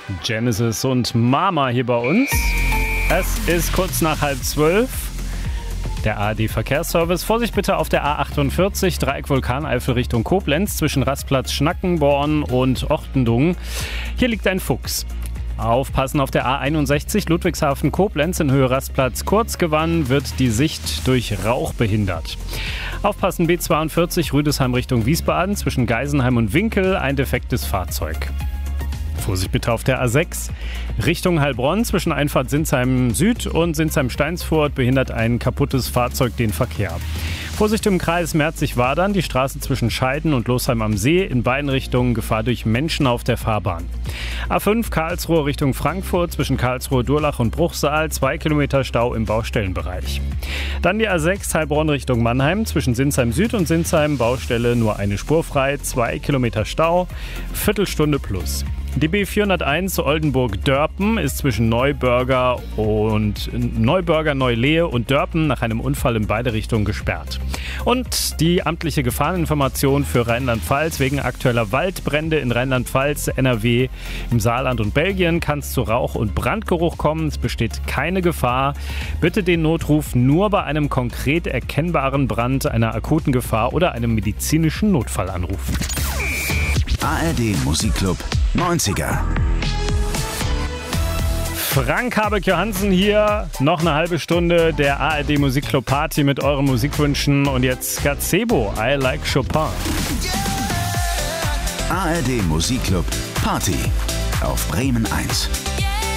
Genesis und Mama hier bei uns. Es ist kurz nach 11:30. Der ARD-Verkehrsservice. Vorsicht bitte auf der A48, Dreieck Vulkaneifel Richtung Koblenz zwischen Rastplatz Schnackenborn und Ochtendungen. Hier liegt ein Fuchs. Aufpassen auf der A61 Ludwigshafen-Koblenz in Höhe Rastplatz Kurzgewann wird die Sicht durch Rauch behindert. Aufpassen B42 Rüdesheim Richtung Wiesbaden zwischen Geisenheim und Winkel ein defektes Fahrzeug. Vorsicht bitte auf der A6 Richtung Heilbronn zwischen Einfahrt Sinsheim Süd und Sinsheim-Steinsfurt behindert ein kaputtes Fahrzeug den Verkehr. Vorsicht im Kreis Merzig-Wadern, die Straße zwischen Scheiden und Losheim am See, in beiden Richtungen Gefahr durch Menschen auf der Fahrbahn. A5 Karlsruhe Richtung Frankfurt zwischen Karlsruhe, Durlach und Bruchsal, 2 Kilometer Stau im Baustellenbereich. Dann die A6 Heilbronn Richtung Mannheim zwischen Sinsheim Süd und Sinsheim, Baustelle nur eine Spur frei, 2 Kilometer Stau, Viertelstunde plus. Die B401 Oldenburg-Dörpen ist zwischen Neubürger, Neulehe und Dörpen nach einem Unfall in beide Richtungen gesperrt. Und die amtliche Gefahreninformation für Rheinland-Pfalz: Wegen aktueller Waldbrände in Rheinland-Pfalz, NRW, im Saarland und Belgien kann es zu Rauch- und Brandgeruch kommen. Es besteht keine Gefahr. Bitte den Notruf nur bei einem konkret erkennbaren Brand, einer akuten Gefahr oder einem medizinischen Notfall anrufen. ARD Musikclub 90er. Frank Habeck-Johansen hier, noch eine halbe Stunde der ARD Musikclub Party mit euren Musikwünschen und jetzt Gazebo, I Like Chopin. ARD Musikclub Party auf Bremen 1.